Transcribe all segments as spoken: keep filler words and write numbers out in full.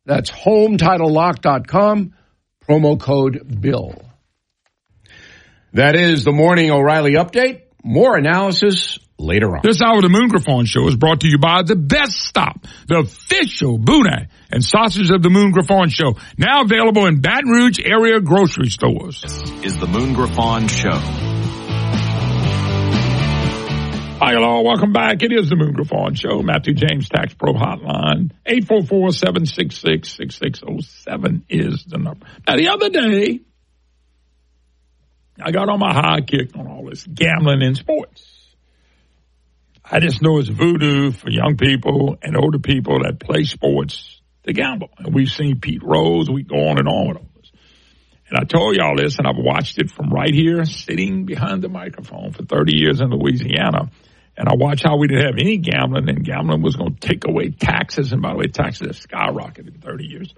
That's home title lock dot com, promo code BILL. That is the Morning O'Reilly Update. More analysis later on. This hour of the Moon Griffon Show is brought to you by The Best Stop, the official Boudin and sausage of the Moon Griffon Show. Now available in Baton Rouge area grocery stores. This is the Moon Griffon Show. Hi, hello. Welcome back. It is the Moon Griffon Show. Matthew James Tax Pro Hotline. eight four four, seven six six, six six zero seven is the number. Now, the other day, I got on my high kick on all this gambling in sports. I just know it's voodoo for young people and older people that play sports to gamble. And we've seen Pete Rose. We go on and on with all this. And I told y'all this, and I've watched it from right here, sitting behind the microphone for thirty years in Louisiana. And I watched how we didn't have any gambling, and gambling was going to take away taxes. And by the way, taxes have skyrocketed in thirty years.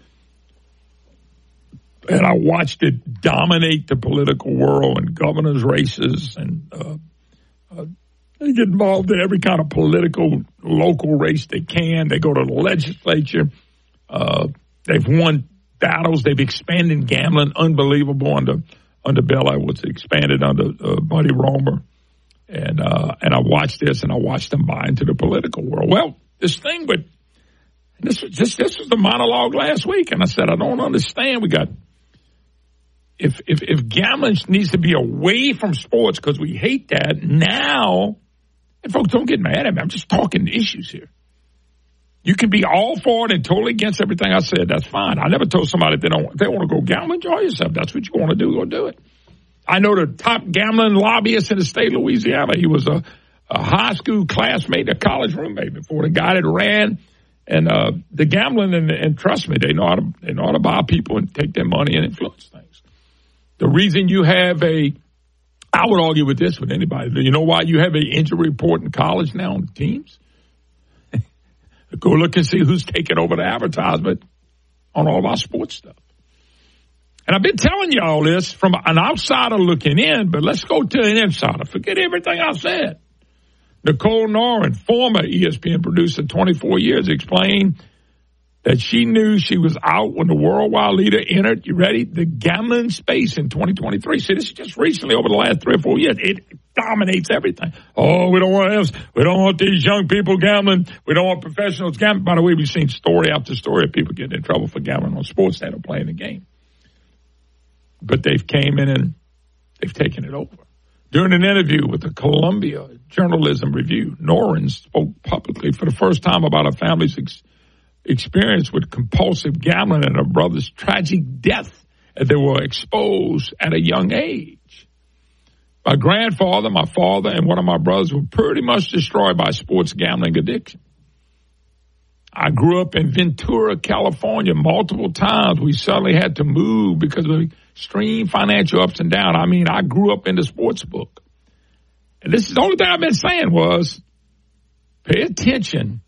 And I watched it dominate the political world and governors' races, and uh, uh, they get involved in every kind of political local race they can. They go to the legislature. Uh, they've won battles. They've expanded gambling, unbelievable under under Bill Edwards, expanded under uh, Buddy Roemer. And uh, and I watched this, and I watched them buy into the political world. Well, this thing, but this was just this was the monologue last week, and I said I don't understand. We got if if if gambling needs to be away from sports because we hate that now. And folks, don't get mad at me. I'm just talking issues here. You can be all for it and totally against everything I said. That's fine. I never told somebody if they don't if they want to go gamble, enjoy yourself. That's what you want to do. Go do it. I know the top gambling lobbyist in the state of Louisiana. He was a, a high school classmate, a college roommate before the guy that ran and uh, the gambling. And, and trust me, they know how to they know how to buy people and take their money and influence things. The reason you have a, I would argue with this with anybody. You know why you have an injury report in college now on the teams? Go look and see who's taking over the advertisement on all of our sports stuff. And I've been telling you all this from an outsider looking in, but let's go to an insider. Forget everything I said. Nicole Noren, former E S P N producer, twenty-four years, explained that she knew she was out when the worldwide leader entered, you ready, the gambling space in twenty twenty-three. See, this is just recently over the last three or four years. It dominates everything. Oh, we don't want else. We don't want these young people gambling. We don't want professionals gambling. By the way, we've seen story after story of people getting in trouble for gambling on sports that are playing the game. But they've came in and they've taken it over. During an interview with the Columbia Journalism Review, Noren spoke publicly for the first time about her family's ex- experience with compulsive gambling and her brother's tragic death as they were exposed at a young age. My grandfather, my father, and one of my brothers were pretty much destroyed by sports gambling addiction. I grew up in Ventura, California, multiple times. We suddenly had to move because of extreme financial ups and downs. I mean, I grew up in the sports book. And this is the only thing I've been saying was pay attention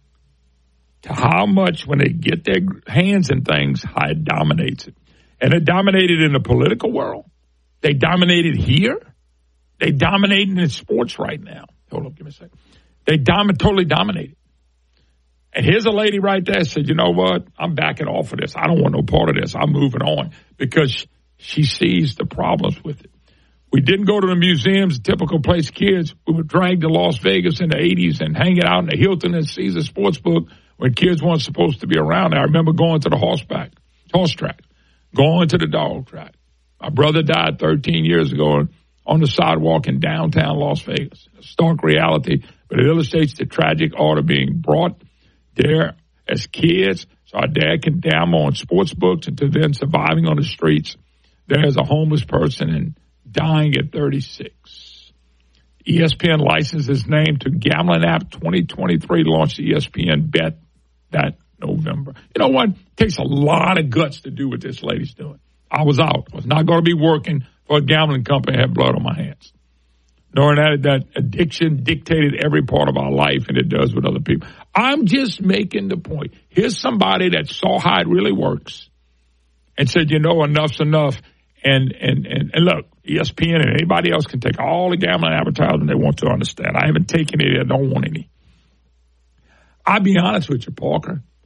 to how much when they get their hands in things, how it dominates it. And it dominated in the political world. They dominated here. They dominated in sports right now. Hold on, give me a second. They dom- totally dominated. And here's a lady right there said, you know what? I'm backing off of this. I don't want no part of this. I'm moving on because she sees the problems with it. We didn't go to the museums, typical place kids. We were dragged to Las Vegas in the eighties and hanging out in the Hilton and Caesar Sportsbook when kids weren't supposed to be around there. I remember going to the horseback, horse track, going to the dog track. My brother died thirteen years ago on the sidewalk in downtown Las Vegas. A stark reality, but it illustrates the tragic order being brought there as kids, so our dad can gamble on sports books and to then surviving on the streets there as a homeless person and dying at thirty-six. E S P N licensed his name to Gambling App twenty twenty-three, launched E S P N Bet that November. You know what? It takes a lot of guts to do what this lady's doing. I was out. I was not going to be working for a gambling company and have blood on my hands. Knowing that, that addiction dictated every part of our life, and it does with other people. I'm just making the point. Here's somebody that saw how it really works and said, you know, enough's enough. And, and, and, and look, E S P N and anybody else can take all the gambling advertising they want to understand. I haven't taken any. I don't want any. I'll be honest with you, Parker.